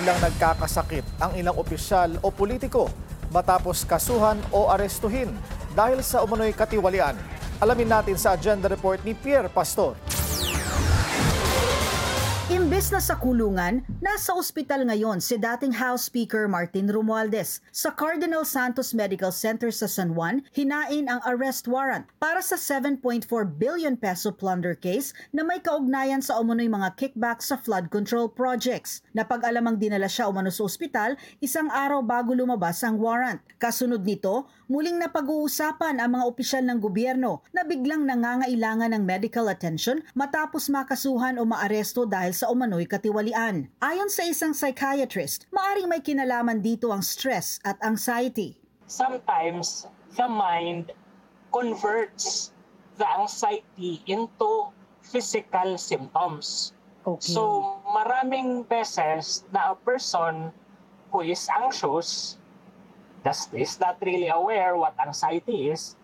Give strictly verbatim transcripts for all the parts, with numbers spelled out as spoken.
biglang nagkakasakit ang ilang opisyal o politiko matapos kasuhan o arestuhin dahil sa umano'y katiwalian. Alamin natin sa agenda report ni Pierre Pastor. Imbes na sa kulungan, nasa ospital ngayon si dating House Speaker Martin Romualdez. Sa Cardinal Santos Medical Center sa San Juan, hinain ang arrest warrant para sa seven point four billion peso plunder case na may kaugnayan sa umano'y mga kickback sa flood control projects. Napag-alamang dinala siya umano sa ospital isang araw bago lumabas ang warrant. Kasunod nito, muling napag-uusapan ang mga opisyal ng gobyerno na biglang nangangailangan ng medical attention matapos makasuhan o maaresto dahil sa umano'y katiwalian. Ayon sa isang psychiatrist, maaring may kinalaman dito ang stress at anxiety. Sometimes the mind converts the anxiety into physical symptoms. Okay. So maraming beses na a person who is anxious, that is not really aware what anxiety is,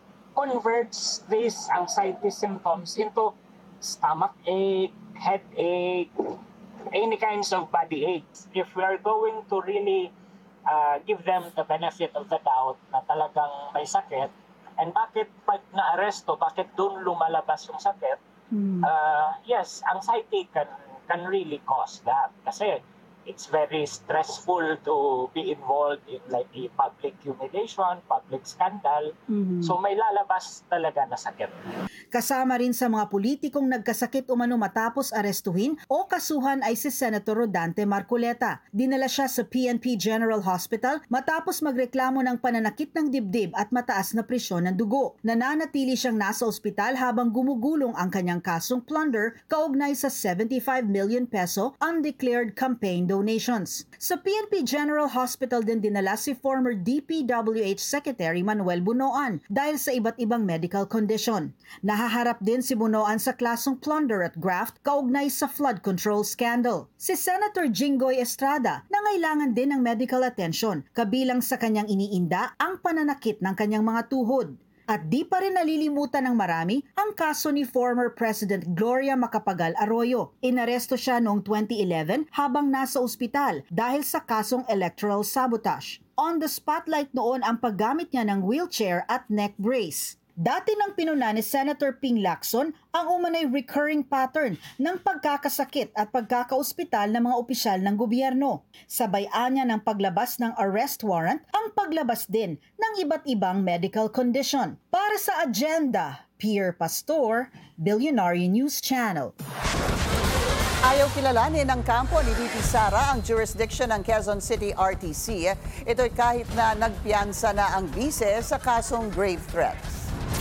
converts these anxiety symptoms into stomach ache, headache, any kinds of body aches. If we are going to really uh, give them the benefit of the doubt na talagang may sakit, and bakit pag na-aresto, bakit doon lumalabas yung sakit, hmm. uh, yes, anxiety can can really cause that. Kasi it's very stressful to be involved in like a public humiliation, public scandal. Mm-hmm. So may lalabas talaga na sakit. Kasama rin sa mga politikong nagkasakit umano matapos arestuhin o kasuhan ay si Senator Rodante Marcoleta. Dinala siya sa P N P General Hospital matapos magreklamo ng pananakit ng dibdib at mataas na presyon ng dugo. Nananatili siyang nasa ospital habang gumugulong ang kanyang kasong plunder kaugnay sa seventy-five million peso undeclared campaign donations. Sa P N P General Hospital din dinala si former D P W H Secretary Manuel Bunoan dahil sa iba't ibang medical condition. Nahaharap din si Bunoan sa klasong plunder at graft kaugnay sa flood control scandal. Si Senator Jinggoy Estrada nangailangan din ng medical attention kabilang sa kanyang iniinda ang pananakit ng kanyang mga tuhod. At di pa rin nalilimutan ng marami ang kaso ni former President Gloria Macapagal Arroyo. Inaresto siya noong twenty eleven habang nasa ospital dahil sa kasong electoral sabotage. On the spotlight noon ang paggamit niya ng wheelchair at neck brace. Dati nang pinuna ni Senator Ping Lacson ang umano'y recurring pattern ng pagkakasakit at pagkakaospital ng mga opisyal ng gobyerno. Sabay-an niya ng paglabas ng arrest warrant ang paglabas din ng iba't ibang medical condition. Para sa agenda, Pierre Pastor, Billionaire News Channel. Ayaw kilalanin ng kampo ni V P Sara ang jurisdiction ng Quezon City R T C. Ito'y kahit na nagpiyansa na ang bise sa kasong grave threats.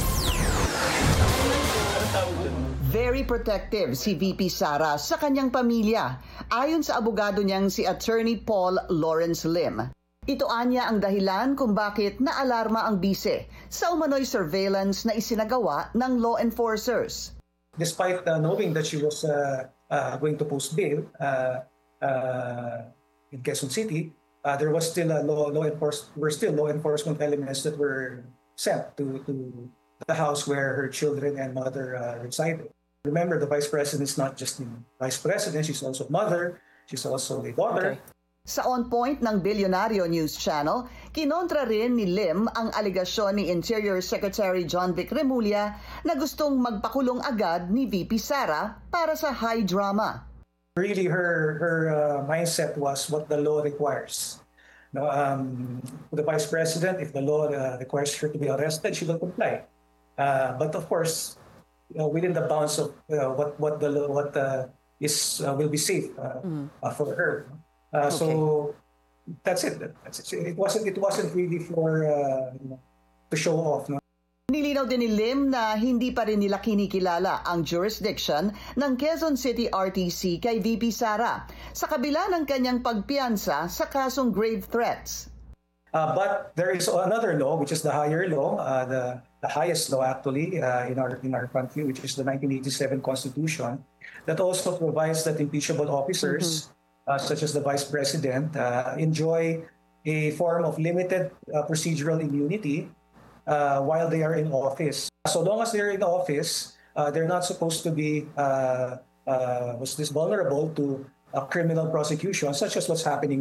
Very protective si V P Sara sa kanyang pamilya, ayon sa abogado niyang si Attorney Paul Lawrence Lim. Ito anya ang dahilan kung bakit naalarma ang bise sa umano'y surveillance na isinagawa ng law enforcers. Despite uh, knowing that she was uh, uh, going to post bail uh, uh, in Quezon City, uh, there was still a law, law enforcement, were still law enforcement elements that were sent to, to the house where her children and mother uh, resided. Remember, the Vice President is not just the Vice President, she's also a mother, she's also a daughter. Okay. Sa On Point ng Billionaire News Channel, kinontra rin ni Lim ang aligasyon ni Interior Secretary John Vic Remulla na gustong magpakulong agad ni V P Sara para sa high drama. Really, her, her uh, mindset was what the law requires. No, um, the Vice President, if the law uh, requires her to be arrested, she will comply. Uh, but of course, you know, within the bounds of uh, what what the what uh, is uh, will be safe uh, mm. uh, for her. Uh, okay. So that's it. That's it. It wasn't it wasn't really for uh, you know, to show off. No? Nilinaw din ni Lim na hindi pa rin nila kinikilala ang jurisdiction ng Quezon City R T C kay V P Sara sa kabila ng kanyang pagpiyansa sa kasong grave threats. Uh, but there is another law, which is the higher law, uh, the the highest law actually uh, in our in our country, which is the nineteen eighty-seven Constitution, that also provides that impeachable officers, mm-hmm. uh, such as the Vice President, uh, enjoy a form of limited uh, procedural immunity uh, while they are in office. So long as they're in office, uh, they're not supposed to be uh, uh, was this vulnerable to uh, criminal prosecution, such as what's happening